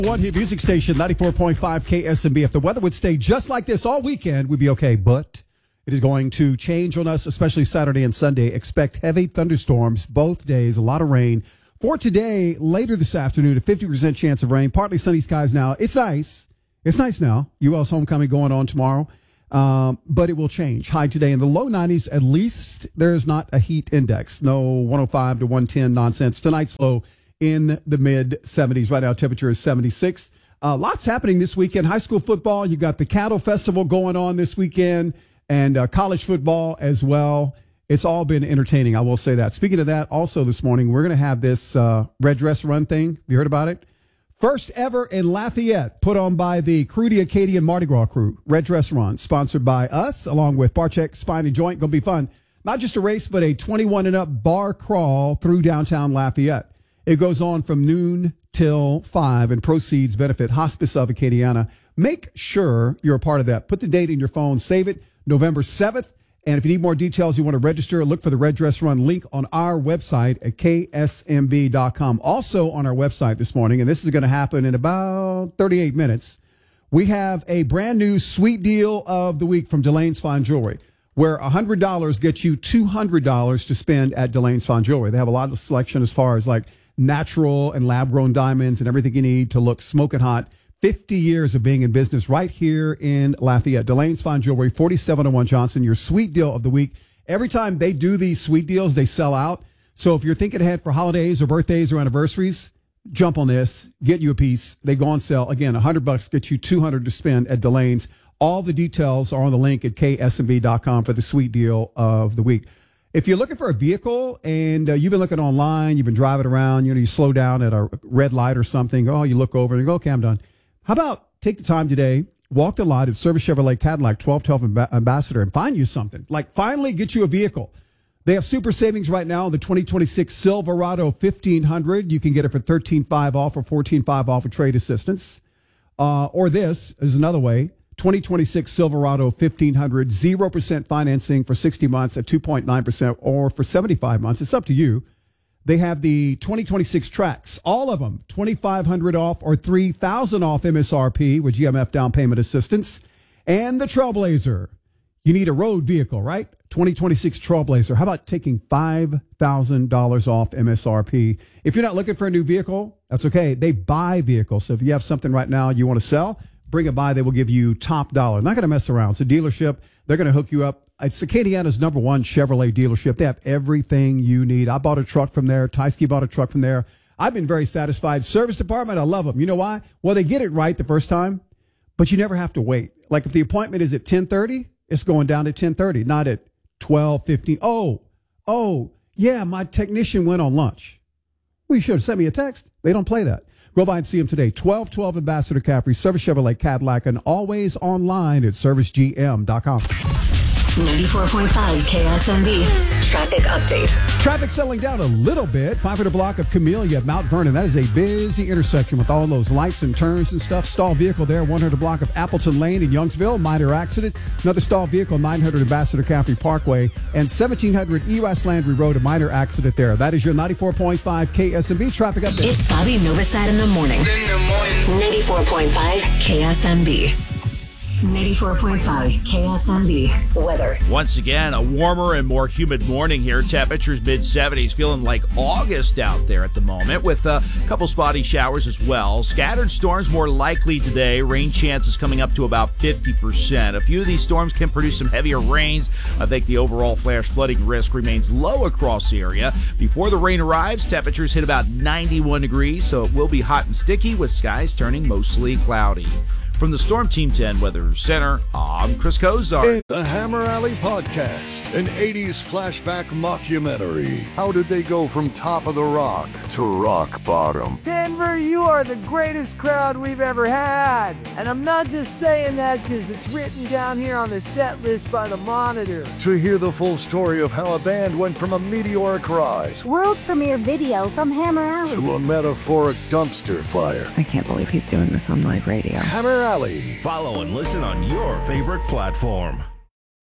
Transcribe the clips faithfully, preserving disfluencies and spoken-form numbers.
One hit music station, ninety-four point five K S M B. If the weather would stay just like this all weekend, we'd be okay. But it is going to change on us, especially Saturday and Sunday. Expect heavy thunderstorms both days, a lot of rain. For today, later this afternoon, a fifty percent chance of rain. Partly sunny skies now. It's nice. It's nice now. U L's homecoming going on tomorrow. Um, but it will change. High today in the low nineties. At least there's not a heat index. No one oh five to one ten nonsense. Tonight's low in the mid seventies. Right now, temperature is seventy-six. Uh, lots happening this weekend. High school football. You got the Cattle Festival going on this weekend, and uh, college football as well. It's all been entertaining, I will say that. Speaking of that, also this morning, we're going to have this uh, red dress run thing. Have you heard about it? First ever in Lafayette, put on by the Crudy Acadian Mardi Gras crew. Red dress run, sponsored by us, along with Barcheck Spine and Joint. Going to be fun. Not just a race, but a twenty-one and up bar crawl through downtown Lafayette. It goes on from noon till five, and proceeds benefit Hospice of Acadiana. Make sure you're a part of that. Put the date in your phone. Save it, November seventh. And if you need more details, you want to register, look for the Red Dress Run link on our website at K S M B dot com. Also on our website this morning, and this is going to happen in about thirty-eight minutes, we have a brand new sweet deal of the week from Delane's Fine Jewelry, where one hundred dollars gets you two hundred dollars to spend at Delane's Fine Jewelry. They have a lot of selection as far as like natural and lab-grown diamonds and everything you need to look smoking hot. fifty years of being in business right here in Lafayette. Delane's Fine Jewelry, forty-seven oh one Johnson, your sweet deal of the week. Every time they do these sweet deals, they sell out. So if you're thinking ahead for holidays or birthdays or anniversaries, jump on this, get you a piece. They go on sale. Again, one hundred bucks gets you two hundred to spend at Delane's. All the details are on the link at K S M B dot com for the sweet deal of the week. If you're looking for a vehicle and uh, you've been looking online, you've been driving around, you know, you slow down at a red light or something. Oh, you look over and you go, okay, I'm done. How about take the time today, walk the lot at Service Chevrolet Cadillac, twelve twelve Amb- Ambassador, and find you something. Like, finally get you a vehicle. They have super savings right now on the twenty twenty-six Silverado fifteen hundred. You can get it for thirteen five off or fourteen five off with trade assistance. Uh, or this is another way. twenty twenty-six Silverado fifteen hundred, zero percent financing for sixty months at two point nine percent or for seventy-five months. It's up to you. They have the twenty twenty-six Trax, all of them, twenty-five hundred off or three thousand off M S R P with G M F down payment assistance. And the Trailblazer. You need a road vehicle, right? twenty twenty-six Trailblazer. How about taking five thousand dollars off M S R P? If you're not looking for a new vehicle, that's okay. They buy vehicles. So if you have something right now you want to sell, bring it by. They will give you top dollar. Not going to mess around. It's a dealership. They're going to hook you up. It's Acadiana's number one Chevrolet dealership. They have everything you need. I bought a truck from there. Tysky bought a truck from there. I've been very satisfied. Service department, I love them. You know why? Well, they get it right the first time, but you never have to wait. Like if the appointment is at ten thirty, it's going down to ten thirty, not at twelve fifteen. Oh, oh, yeah, my technician went on lunch. Well, you should have sent me a text. They don't play that. Go by and see them today. twelve twelve Ambassador Caffrey, Service Chevrolet Cadillac, and always online at service G M dot com. ninety-four point five K S M B. Traffic update. Traffic settling down a little bit. five hundred block of Camellia, Mount Vernon. That is a busy intersection with all those lights and turns and stuff. Stalled vehicle there. one hundred block of Appleton Lane in Youngsville. Minor accident. Another stalled vehicle, nine hundred Ambassador Caffrey Parkway. And seventeen hundred E West Landry Road. A minor accident there. That is your ninety-four point five K S M B traffic update. It's Bobby Novosad in the morning. In the morning. ninety-four point five K S M B. ninety-four point five K S M B weather. Once again, a warmer and more humid morning here. Temperatures mid seventies, feeling like August out there at the moment, with a couple spotty showers as well. Scattered storms more likely today. Rain chances coming up to about fifty percent. A few of these storms can produce some heavier rains. I think the overall flash flooding risk remains low across the area. Before the rain arrives, temperatures hit about ninety-one degrees, so it will be hot and sticky with skies turning mostly cloudy. From the Storm Team ten Weather Center, I'm Chris Kozar. The Hammer Alley Podcast, an eighties flashback mockumentary. How did they go from top of the rock to rock bottom? Denver, you are the greatest crowd we've ever had. And I'm not just saying that because it's written down here on the set list by the Monitor. To hear the full story of how a band went from a meteoric rise, world premiere video from Hammer Alley, to a metaphoric dumpster fire. I can't believe he's doing this on live radio. Hammer Alley. Follow and listen on your favorite platform. It's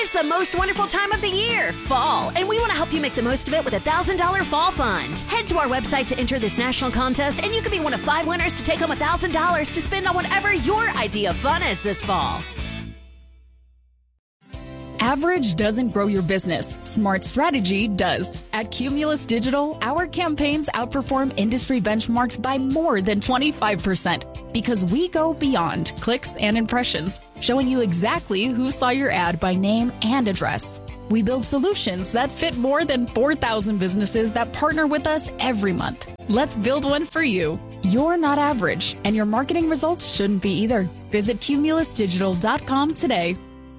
is the most wonderful time of the year, fall, and we want to help you make the most of it with a one thousand dollars Fall Fund. Head to our website to enter this national contest, and you could be one of five winners to take home one thousand dollars to spend on whatever your idea of fun is this fall. Average doesn't grow your business. Smart strategy does. At Cumulus Digital, our campaigns outperform industry benchmarks by more than twenty-five percent because we go beyond clicks and impressions, showing you exactly who saw your ad by name and address. We build solutions that fit more than four thousand businesses that partner with us every month. Let's build one for you. You're not average, and your marketing results shouldn't be either. Visit cumulus digital dot com today.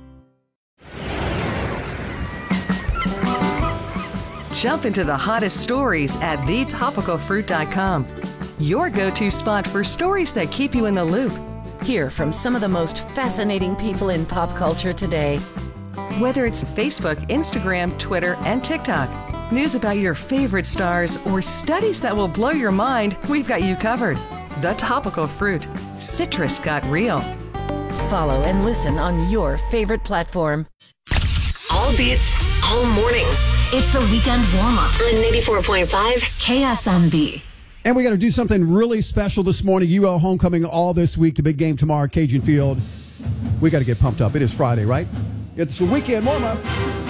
Jump into the hottest stories at the topical fruit dot com. Your go-to spot for stories that keep you in the loop. Hear from some of the most fascinating people in pop culture today. Whether it's Facebook, Instagram, Twitter, and TikTok, news about your favorite stars, or studies that will blow your mind, we've got you covered. The Topical Fruit. Citrus got real. Follow and listen on your favorite platform. All beats, all morning. It's the weekend warm-up on ninety-four point five K S M B. And we got to do something really special this morning. U L homecoming all this week. The big game tomorrow at Cajun Field. We got to get pumped up. It is Friday, right? It's the weekend warm-up.